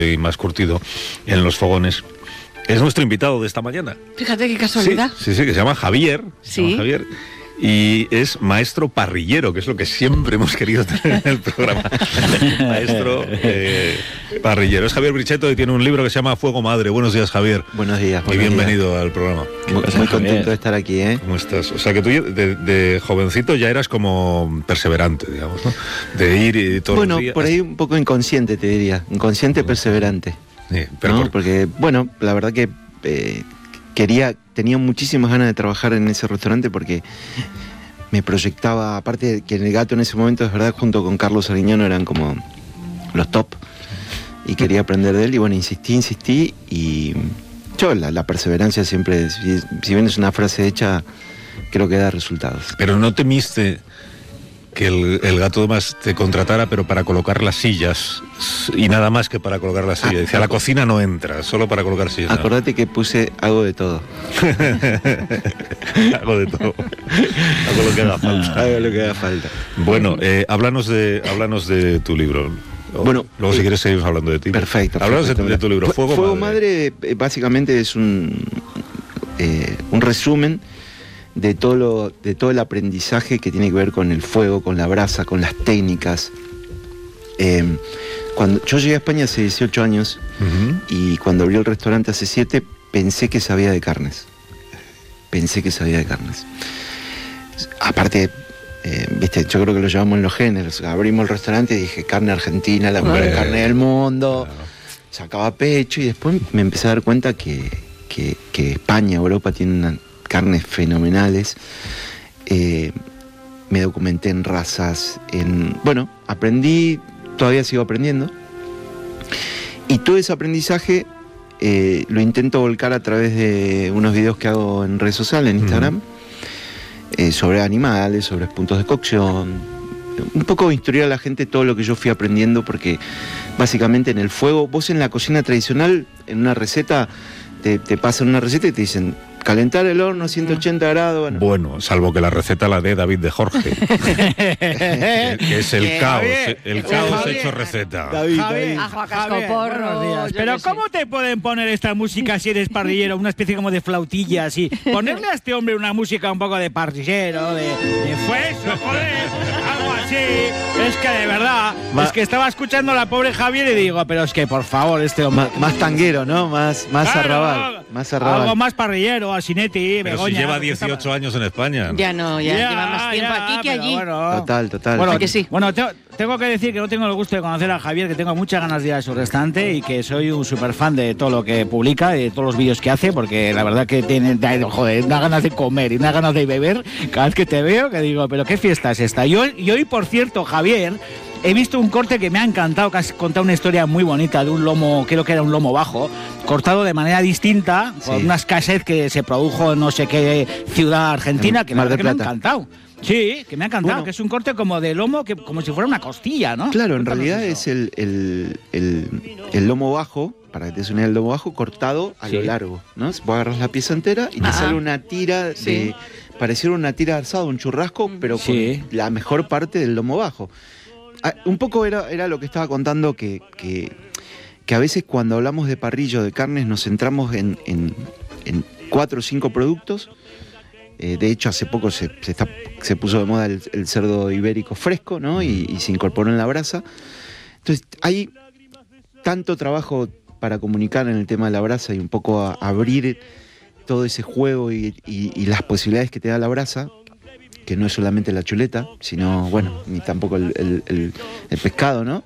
y más curtido en los fogones. Es nuestro invitado de esta mañana. Fíjate qué casualidad. Sí, que se llama Javier. Sí. Y es maestro parrillero, que es lo que siempre hemos querido tener en el programa. Maestro parrillero. Es Javier Brichetto y tiene un libro que se llama Fuego Madre. Buenos días, Javier. Buenos días. Y bienvenido al programa. Muy contento de estar aquí, ¿eh? ¿Cómo estás? O sea, que tú de jovencito ya eras como perseverante, digamos, ¿no? De ir y todos los días. Por ahí un poco inconsciente, te diría. Inconsciente, perseverante. Sí, pero ¿no? Porque, bueno, la verdad que tenía muchísimas ganas de trabajar en ese restaurante porque me proyectaba, aparte de que El Gato en ese momento, es verdad, junto con Carlos Ariñano eran como los top y quería aprender de él y bueno, insistí y yo la perseverancia siempre, si bien es una frase hecha, creo que da resultados. Pero no temiste que el Gato más te contratara, pero para colocar las sillas y nada más que para colocar las sillas. Decía, a la cocina no entra, solo para colocar sillas. Acordate que puse algo de todo. Hago de todo. Hago lo que haga falta. Hago lo que haga falta. Bueno, háblanos de tu libro. Bueno, luego si quieres seguimos hablando de ti. Perfecto. Háblanos de tu libro, Fuego Madre básicamente es un resumen de todo el aprendizaje que tiene que ver con el fuego, con la brasa, con las técnicas. Cuando yo llegué a España hace 18 años y cuando abrí el restaurante hace 7, pensé que sabía de carnes. Aparte, viste, yo creo que lo llevamos en los géneros. Abrimos el restaurante y dije, carne argentina, la mejor carne del mundo. Claro. Sacaba pecho y después me empecé a dar cuenta que España, Europa tienen carnes fenomenales. Me documenté en razas, aprendí, todavía sigo aprendiendo. Y todo ese aprendizaje lo intento volcar a través de unos videos que hago en redes sociales, en Instagram, sobre animales, sobre puntos de cocción. Un poco instruir a la gente todo lo que yo fui aprendiendo, porque básicamente en el fuego, vos en la cocina tradicional, en una receta, te pasan una receta y te dicen calentar el horno a 180 grados. Bueno, salvo que la receta la dé David de Jorge, que es el caos, Javier, hecho receta. Javier, buenos días. Pero ¿cómo te pueden poner esta música si eres parrillero? Una especie como de flautilla así. Ponerle a este hombre una música un poco de parrillero, de fuego, joder, algo así. Es que de verdad, es que estaba escuchando a la pobre Javier y digo, pero es que por favor, este hombre... Más tanguero, ¿no? Más arrabal. Algo más parrillero, Asinetti, pero Begoña. Si lleva 18 años en España. Ya lleva más tiempo aquí que allí. Bueno, total. Bueno, que sí. Bueno, tengo que decir que no tengo el gusto de conocer a Javier, que tengo muchas ganas de ir a su restaurante y que soy un súper fan de todo lo que publica, de todos los vídeos que hace, porque la verdad que da ganas de comer y da ganas de beber cada vez que te veo, que digo, pero qué fiesta es esta. Y hoy, por cierto, Javier, he visto un corte que me ha encantado, que has contado una historia muy bonita de un lomo, creo que era un lomo bajo, cortado de manera distinta, con unas cassettes que se produjo en no sé qué ciudad argentina, que, Mar del que me ha encantado. Sí, que me ha encantado, bueno, que es un corte como de lomo, que como si fuera una costilla, ¿no? Claro, en realidad es el lomo bajo, para que te suene el lomo bajo, cortado a lo largo, ¿no? Vos agarras la pieza entera y te sale una tira de... Pareciera una tira de asado, un churrasco, pero con la mejor parte del lomo bajo. Un poco era lo que estaba contando, que a veces cuando hablamos de parrillo, de carnes, nos centramos en 4 o 5 productos. De hecho, hace poco se puso de moda el cerdo ibérico fresco, ¿no? Y se incorporó en la brasa. Entonces, hay tanto trabajo para comunicar en el tema de la brasa y un poco abrir todo ese juego y las posibilidades que te da la brasa, que no es solamente la chuleta, sino, bueno, ni tampoco el pescado, ¿no?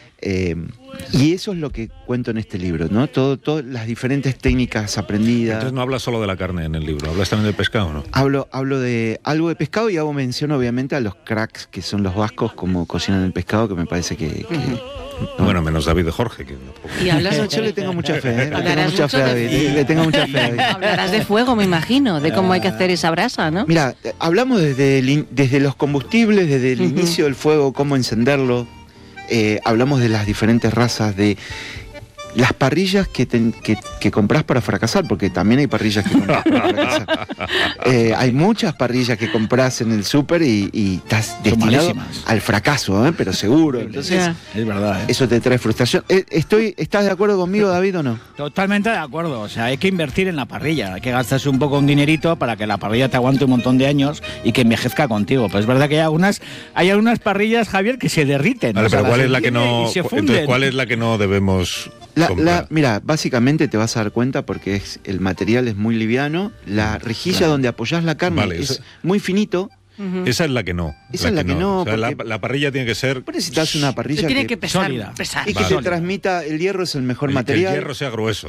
Y eso es lo que cuento en este libro, ¿no? Todas las diferentes técnicas aprendidas. Entonces no hablas solo de la carne en el libro, hablas también del pescado, ¿no? Hablo de algo de pescado y hago mención, obviamente, a los cracks que son los vascos, como cocinan el pescado, que me parece que ¿no? Bueno, menos David de Jorge. Y hablas, yo le tengo mucha fe, le tengo mucha fe a David. Hablarás de fuego, me imagino, de cómo hay que hacer esa brasa, ¿no? Mira, hablamos desde los combustibles, desde el inicio del fuego, cómo encenderlo. Hablamos de las diferentes razas, de las parrillas que compras para fracasar, porque también hay parrillas que compras para fracasar. Hay muchas parrillas que compras en el súper y estás destinado al fracaso, pero seguro. Entonces, es verdad. Eso te trae frustración. ¿Estás de acuerdo conmigo, David, o no? Totalmente de acuerdo. O sea, hay que invertir en la parrilla. Hay que gastarse un poco un dinerito para que la parrilla te aguante un montón de años y que envejezca contigo. Pues es verdad que hay algunas parrillas, Javier, que se derriten. Vale, pero ¿cuál es la que no? Entonces, ¿cuál es la que no debemos comprar? Mira, básicamente te vas a dar cuenta porque el material es muy liviano. La rejilla donde apoyás la carne es muy finito. Esa es la que no. Esa es la que no. O sea, la parrilla tiene que ser... Necesitas una parrilla tiene que pesar, sólida. Y que te transmita, el hierro es el mejor material. Que el hierro sea grueso.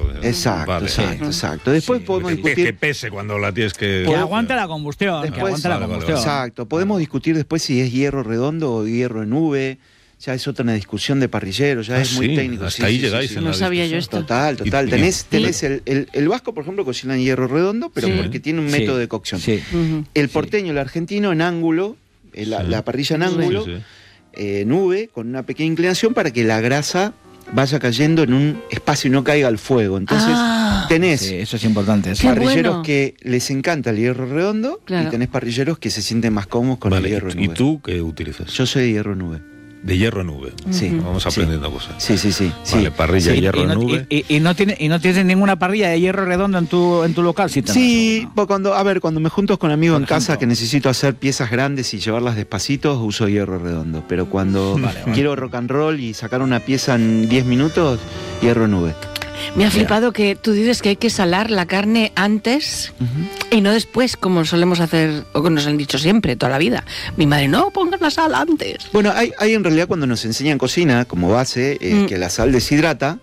Exacto. Después podemos discutir... Que pese cuando la tienes que... Que aguanta la combustión. Exacto. Podemos discutir después si es hierro redondo o hierro en V. Ya es otra discusión de parrillero, ya es muy técnico. Hasta ahí llegáis. No sabía yo esto. Total. Tenés el vasco, por ejemplo, cocina en hierro redondo, pero porque tiene un método de cocción. El porteño, el argentino, en ángulo, la parrilla en ángulo, en V, con una pequeña inclinación para que la grasa vaya cayendo en un espacio y no caiga al fuego. Entonces tenés eso es importante. Parrilleros que les encanta el hierro redondo y tenés parrilleros que se sienten más cómodos con el hierro en V. ¿Y tú qué utilizas? Yo soy de hierro en V. De hierro en V. Sí. Vamos aprendiendo cosas. Sí. Vale, parrilla de hierro en V. ¿Y no tienes ninguna parrilla de hierro redondo en tu local? Sí, cuando me junto con amigos en casa que necesito hacer piezas grandes y llevarlas despacito, uso hierro redondo. Pero cuando quiero rock and roll y sacar una pieza en 10 minutos, hierro en V. Me ha flipado que tú dices que hay que salar la carne antes y no después, como solemos hacer, o que nos han dicho siempre, toda la vida. Mi madre, no, pongan la sal antes. Bueno, hay en realidad cuando nos enseñan cocina, como base, que la sal deshidrata,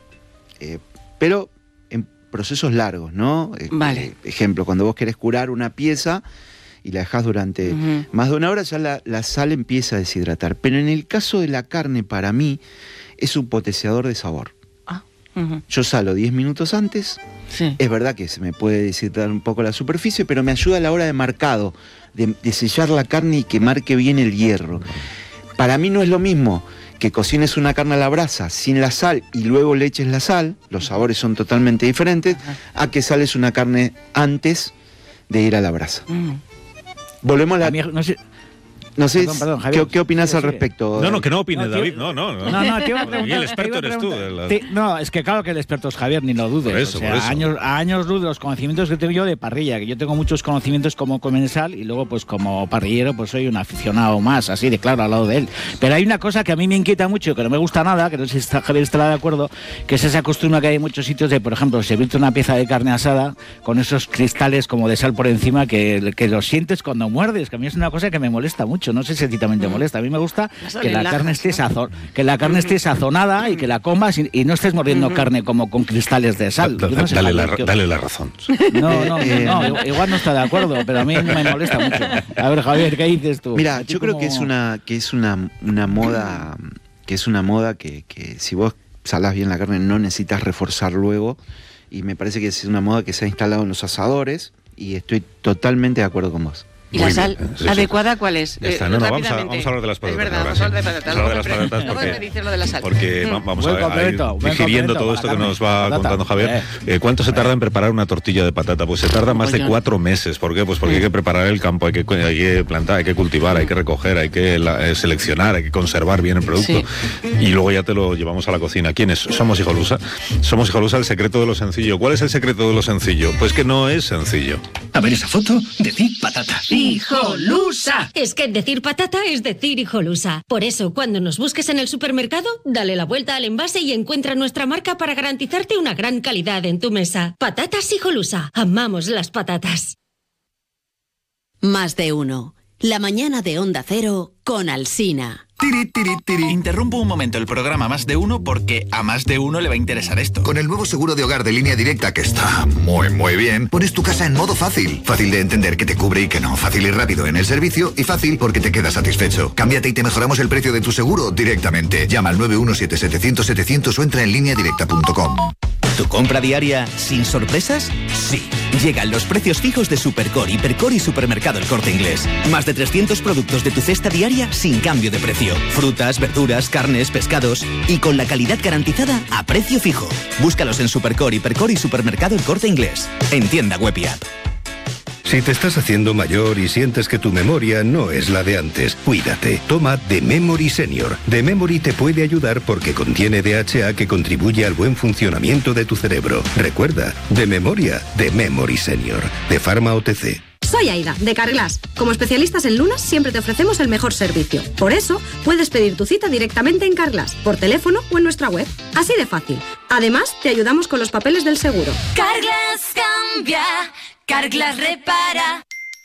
pero en procesos largos, ¿no? Vale. Ejemplo, cuando vos querés curar una pieza y la dejás durante más de una hora, ya la sal empieza a deshidratar. Pero en el caso de la carne, para mí, es un potenciador de sabor. Yo salo 10 minutos antes. Es verdad que se me puede deshidratar un poco la superficie, pero me ayuda a la hora de marcado, de sellar la carne y que marque bien el hierro. Para mí no es lo mismo que cocines una carne a la brasa sin la sal y luego le eches la sal, los sabores son totalmente diferentes, a que sales una carne antes de ir a la brasa. Volvemos a la... No sé, perdón, Javier, ¿qué opinas al respecto? No, que no opines, David. No, te iba a preguntar, y el experto eres tú. No, es que claro que el experto es Javier, ni lo dudes. Por eso. Años luz de los conocimientos que tengo yo de parrilla, que yo tengo muchos conocimientos como comensal y luego pues como parrillero pues soy un aficionado más, así de claro, al lado de él. Pero hay una cosa que a mí me inquieta mucho, que no me gusta nada, que no sé si Javier estará de acuerdo, que es esa costumbre que hay en muchos sitios de, por ejemplo, servirte una pieza de carne asada con esos cristales como de sal por encima que los sientes cuando muerdes, que a mí es una cosa que me molesta mucho, no sé si a ti también te molesta. A mí me gusta que la carne esté sazonada y que la comas y no estés mordiendo carne como con cristales de sal. Dale la razón. No, igual no está de acuerdo, pero a mí me molesta mucho. A ver, Javier, ¿qué dices tú? Mira, yo creo que es una moda que si vos salás bien la carne no necesitas reforzar luego, y me parece que es una moda que se ha instalado en los asadores y estoy totalmente de acuerdo con vos. ¿Y la sal adecuada cuál es? Vamos a hablar de las patatas. Es verdad, vamos a hablar de patatas. Vamos a hablar de las patatas luego me dices lo de la sal. Porque vamos a ir digiriendo todo esto que nos va contando Javier. ¿Cuánto se tarda en preparar una tortilla de patata? Pues se tarda más de 4 meses. ¿Por qué? Pues porque hay que preparar el campo, hay que plantar, hay que cultivar, hay que recoger, hay que seleccionar, hay que conservar bien el producto. Y luego ya te lo llevamos a la cocina. ¿Quiénes? Somos Hijolusa. Somos Hijolusa, el secreto de lo sencillo. ¿Cuál es el secreto de lo sencillo? Pues que no es sencillo. A ver esa foto, decir patata. ¡Hijolusa! Es que decir patata es decir Hijolusa. Por eso, cuando nos busques en el supermercado, dale la vuelta al envase y encuentra nuestra marca para garantizarte una gran calidad en tu mesa. Patatas Hijolusa. Amamos las patatas. Más de uno. La mañana de Onda Cero con Alsina. Interrumpo un momento el programa Más de Uno porque a más de uno le va a interesar esto. Con el nuevo seguro de hogar de Línea Directa, que está muy bien, pones tu casa en modo fácil. Fácil de entender que te cubre y que no. Fácil y rápido en el servicio y fácil porque te quedas satisfecho. Cámbiate y te mejoramos el precio de tu seguro directamente. Llama al 917-700-700 o entra en lineadirecta.com. ¿Tu compra diaria sin sorpresas? Sí. Llegan los precios fijos de Supercore, Hipercore y Supermercado El Corte Inglés. Más de 300 productos de tu cesta diaria sin cambio de precio. Frutas, verduras, carnes, pescados y con la calidad garantizada a precio fijo. Búscalos en Supercore, Hipercore y Supermercado El Corte Inglés. En tienda web y app. Si te estás haciendo mayor y sientes que tu memoria no es la de antes, cuídate. Toma The Memory Senior. The Memory te puede ayudar porque contiene DHA que contribuye al buen funcionamiento de tu cerebro. Recuerda, de memoria, The Memory Senior. De Pharma OTC. Soy Aida, de Carglass. Como especialistas en lunas, siempre te ofrecemos el mejor servicio. Por eso, puedes pedir tu cita directamente en Carglass, por teléfono o en nuestra web. Así de fácil. Además, te ayudamos con los papeles del seguro. Carglass cambia, Carglass repara.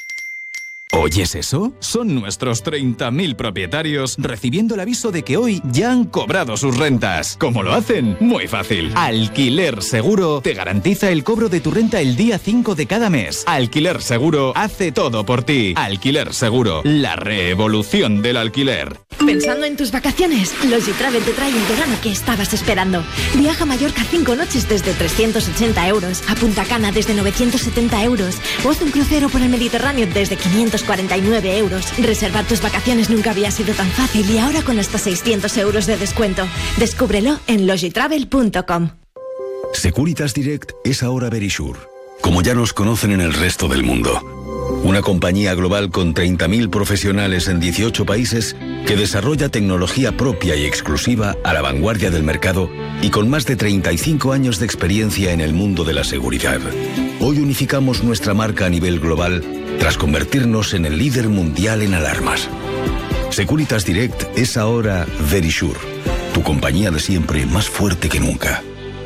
¿Oyes eso? Son nuestros 30.000 propietarios recibiendo el aviso de que hoy ya han cobrado sus rentas. ¿Cómo lo hacen? Muy fácil. Alquiler Seguro te garantiza el cobro de tu renta el día 5 de cada mes. Alquiler Seguro hace todo por ti. Alquiler Seguro, la revolución del alquiler. Pensando en tus vacaciones, Logitravel te trae el verano que estabas esperando. Viaja a Mallorca 5 noches desde 380 euros, a Punta Cana desde 970 euros, o haz un crucero por el Mediterráneo desde 549 euros. Reservar tus vacaciones nunca había sido tan fácil y ahora con hasta 600 euros de descuento. Descúbrelo en logitravel.com. Securitas Direct es ahora Verisure, como ya nos conocen en el resto del mundo. Una compañía global con 30.000 profesionales en 18 países que desarrolla tecnología propia y exclusiva a la vanguardia del mercado y con más de 35 años de experiencia en el mundo de la seguridad. Hoy unificamos nuestra marca a nivel global tras convertirnos en el líder mundial en alarmas. Securitas Direct es ahora Verisure, tu compañía de siempre más fuerte que nunca.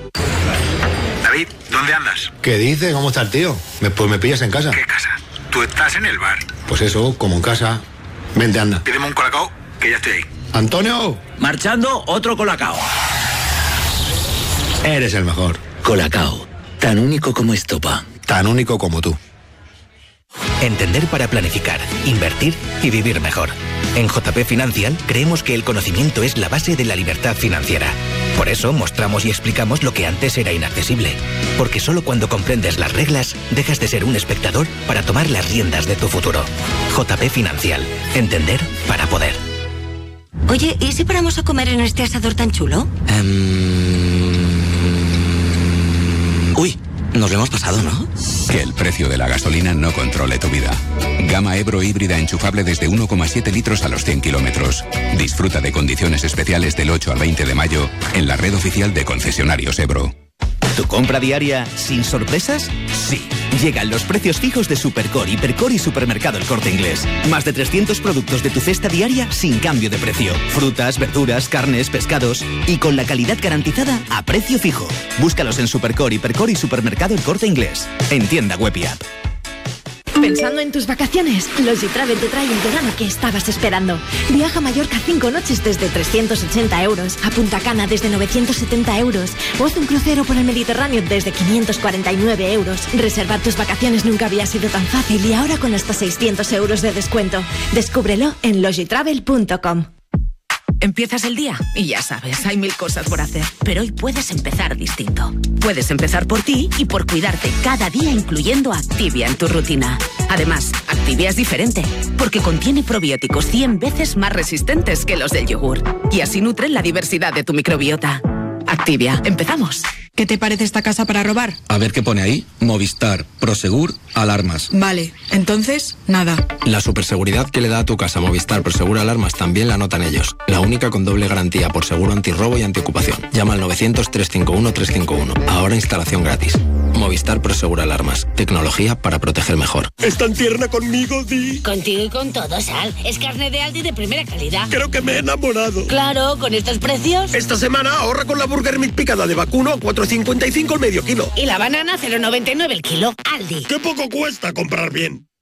David, ¿dónde andas? ¿Qué dices? ¿Cómo está el tío? Pues me pillas en casa. ¿Qué casa? Tú estás en el bar. Pues eso, como en casa. Vente, anda. Pídeme un colacao, que ya estoy ahí. ¡Antonio! Marchando, otro colacao. Eres el mejor. Colacao, tan único como estopa. Tan único como tú. Entender para planificar, invertir y vivir mejor. En JP Financial creemos que el conocimiento es la base de la libertad financiera. Por eso mostramos y explicamos lo que antes era inaccesible. Porque solo cuando comprendes las reglas, dejas de ser un espectador para tomar las riendas de tu futuro. JP Financial. Entender para poder. Oye, ¿y si paramos a comer en este asador tan chulo? Uy, nos lo hemos pasado, ¿no? Que el precio de la gasolina no controle tu vida. Gama Ebro híbrida enchufable desde 1,7 litros a los 100 kilómetros. Disfruta de condiciones especiales del 8 al 20 de mayo en la red oficial de concesionarios Ebro. ¿Tu compra diaria sin sorpresas? Sí. Llegan los precios fijos de Supercore, Hipercore y Supermercado El Corte Inglés. Más de 300 productos de tu cesta diaria sin cambio de precio. Frutas, verduras, carnes, pescados y con la calidad garantizada a precio fijo. Búscalos en Supercore, Hipercore y Supermercado El Corte Inglés. En tienda web y app. Pensando en tus vacaciones, Logitravel te trae el verano que estabas esperando. Viaja a Mallorca 5 noches desde 380 euros, a Punta Cana desde 970 euros, o haz un crucero por el Mediterráneo desde 549 euros. Reservar tus vacaciones nunca había sido tan fácil y ahora con hasta 600 euros de descuento. Descúbrelo en logitravel.com. Empiezas el día y ya sabes, hay 1000 cosas por hacer. Pero hoy puedes empezar distinto. Puedes empezar por ti y por cuidarte cada día, incluyendo Activia en tu rutina. Además, Activia es diferente, porque contiene probióticos 100 veces más resistentes que los del yogur. Y así nutren la diversidad de tu microbiota. Activia, empezamos. ¿Qué te parece esta casa para robar? A ver qué pone ahí. Movistar, Prosegur, alarmas. Vale, entonces, nada. La superseguridad que le da a tu casa Movistar, Prosegur, alarmas también la notan ellos. La única con doble garantía por seguro antirrobo y antiocupación. Llama al 900-351-351. Ahora instalación gratis. Movistar, Prosegur, alarmas. Tecnología para proteger mejor. ¿Es tan tierna conmigo, Di? Contigo y con todo, Sal. Es carne de Aldi de primera calidad. Creo que me he enamorado. Claro, con estos precios. Esta semana ahorra con la Burger Meat picada de vacuno a 4,55 el medio kilo. Y la banana 0,99 el kilo. Aldi. ¡Qué poco cuesta comprar bien!